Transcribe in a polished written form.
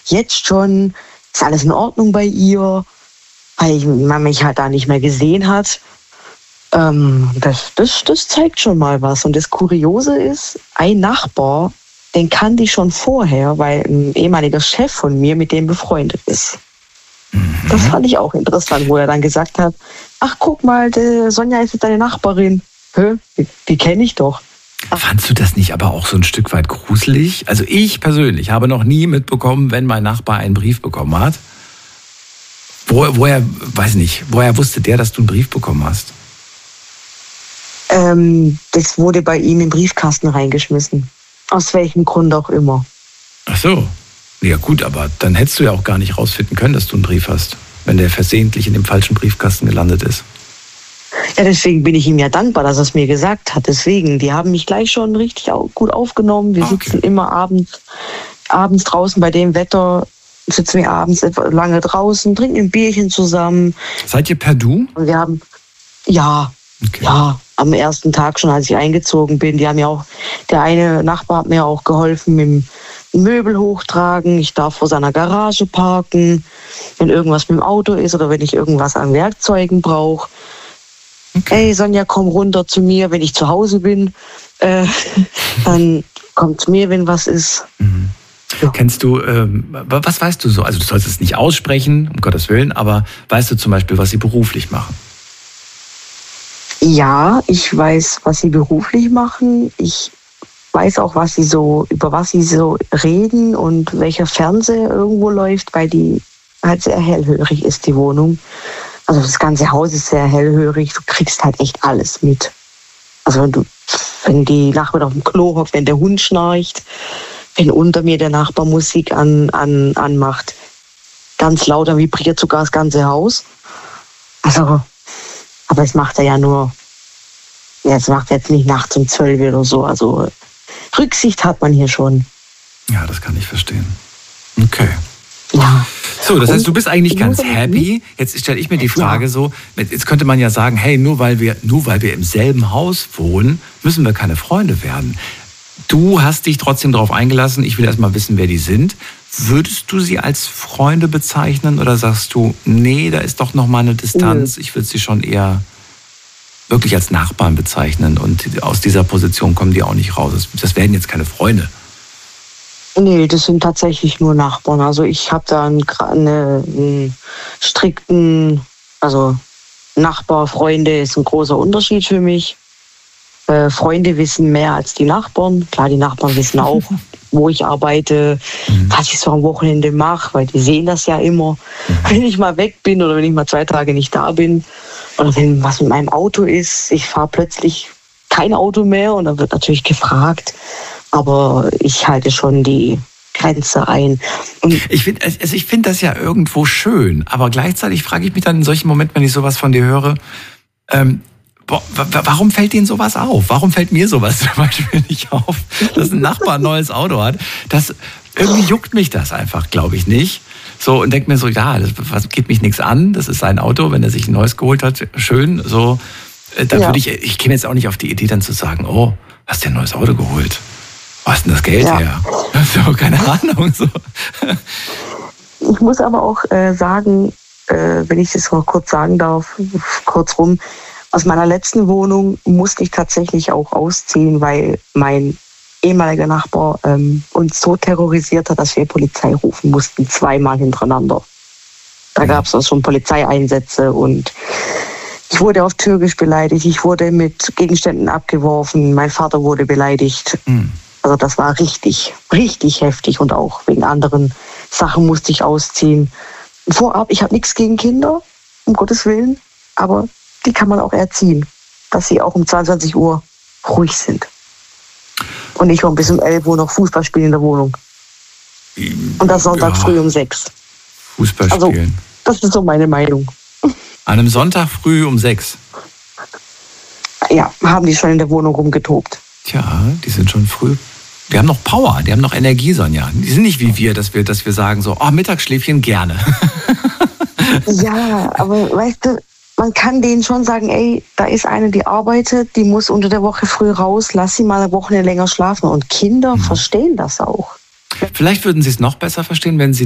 jetzt schon, ist alles in Ordnung bei ihr, weil man mich halt da nicht mehr gesehen hat. Das zeigt schon mal was. Und das Kuriose ist, ein Nachbar, den kannte ich schon vorher, weil ein ehemaliger Chef von mir mit dem befreundet ist. Das fand ich auch interessant, wo er dann gesagt hat, ach guck mal, Sonja ist jetzt deine Nachbarin. Hä? Die kenne ich doch. Fandst du das nicht aber auch so ein Stück weit gruselig? Also ich persönlich habe noch nie mitbekommen, wenn mein Nachbar einen Brief bekommen hat. Woher wusste der, dass du einen Brief bekommen hast? Das wurde bei ihm im Briefkasten reingeschmissen. Aus welchem Grund auch immer. Ach so. Ja gut, aber dann hättest du ja auch gar nicht rausfinden können, dass du einen Brief hast, wenn der versehentlich in dem falschen Briefkasten gelandet ist. Ja, deswegen bin ich ihm ja dankbar, dass er es mir gesagt hat. Deswegen, die haben mich gleich schon richtig gut aufgenommen. Wir sitzen immer abends draußen bei dem Wetter, sitzen wir abends lange draußen, trinken ein Bierchen zusammen. Seid ihr per Du? Und wir haben, ja, am ersten Tag schon, als ich eingezogen bin, die haben ja auch, der eine Nachbar hat mir auch geholfen mit dem Möbel hochtragen. Ich darf vor seiner Garage parken, wenn irgendwas mit dem Auto ist oder wenn ich irgendwas an Werkzeugen brauche. Okay. Ey, Sonja, komm runter zu mir, wenn ich zu Hause bin. Dann kommt zu mir, wenn was ist. Mhm. Ja. Kennst du, was weißt du so? Also du sollst es nicht aussprechen, um Gottes Willen, aber weißt du zum Beispiel, was sie beruflich machen? Ja, ich weiß, was sie beruflich machen. Ich weiß auch, über was sie so reden und welcher Fernseher irgendwo läuft, weil die halt sehr hellhörig ist, die Wohnung. Also das ganze Haus ist sehr hellhörig. Du kriegst halt echt alles mit. Also wenn die Nachbarn auf dem Klo hockt, wenn der Hund schnarcht, wenn unter mir der Nachbar Musik anmacht, ganz laut, dann vibriert sogar das ganze Haus. Also, aber es macht er ja nur, es macht jetzt nicht nachts um 12 oder so. Also Rücksicht hat man hier schon. Ja, das kann ich verstehen. Okay. Ja. So, das heißt, du bist eigentlich ganz happy. Jetzt stelle ich mir die Frage so, jetzt könnte man ja sagen, hey, nur weil wir im selben Haus wohnen, müssen wir keine Freunde werden. Du hast dich trotzdem darauf eingelassen, ich will erst mal wissen, wer die sind. Würdest du sie als Freunde bezeichnen oder sagst du, nee, da ist doch noch mal eine Distanz, ich würde sie schon eher wirklich als Nachbarn bezeichnen und aus dieser Position kommen die auch nicht raus. Das werden jetzt keine Freunde. Nee, das sind tatsächlich nur Nachbarn. Also ich habe da einen strikten, also Nachbar, Freunde ist ein großer Unterschied für mich. Freunde wissen mehr als die Nachbarn. Klar, die Nachbarn wissen auch, wo ich arbeite, was ich so am Wochenende mache, weil die sehen das ja immer. Wenn ich mal weg bin oder wenn ich mal 2 Tage nicht da bin oder wenn was mit meinem Auto ist, ich fahre plötzlich kein Auto mehr und dann wird natürlich gefragt. Aber ich halte schon die Grenze ein. Und ich finde das ja irgendwo schön, aber gleichzeitig frage ich mich dann in solchen Momenten, wenn ich sowas von dir höre, warum fällt denen sowas auf? Warum fällt mir sowas zum Beispiel nicht auf, dass ein Nachbar ein neues Auto hat? Irgendwie juckt mich das einfach, glaube ich, nicht. So, und denke mir so, ja, das geht mich nichts an, das ist sein Auto, wenn er sich ein neues geholt hat, schön. So, da würde ich käme jetzt auch nicht auf die Idee dann zu sagen, oh, hast du ein neues Auto geholt? Wo hast denn das Geld her? So, keine Ahnung. So. Ich muss aber auch sagen, wenn ich das noch kurz sagen darf, kurzrum, aus meiner letzten Wohnung musste ich tatsächlich auch ausziehen, weil mein ehemaliger Nachbar uns so terrorisiert hat, dass wir Polizei rufen mussten, 2-mal hintereinander. Da gab es auch schon Polizeieinsätze und ich wurde auf Türkisch beleidigt, ich wurde mit Gegenständen abgeworfen, mein Vater wurde beleidigt. Also das war richtig, richtig heftig und auch wegen anderen Sachen musste ich ausziehen. Vorab, ich habe nichts gegen Kinder, um Gottes Willen, aber die kann man auch erziehen, dass sie auch um 22 Uhr ruhig sind. Und nicht um bis um 11 Uhr noch Fußball spielen in der Wohnung. Und das Sonntag früh um 6. Fußball spielen. Also, das ist so meine Meinung. An einem Sonntag früh um 6? Ja, haben die schon in der Wohnung rumgetobt. Tja, die sind schon früh. Die haben noch Power, die haben noch Energie, Sonja. Die sind nicht wie wir, dass wir sagen so, Mittagsschläfchen gerne. Ja, aber weißt du, man kann denen schon sagen, ey, da ist eine, die arbeitet, die muss unter der Woche früh raus, lass sie mal eine Woche länger schlafen. Und Kinder verstehen das auch. Vielleicht würden sie es noch besser verstehen, wenn sie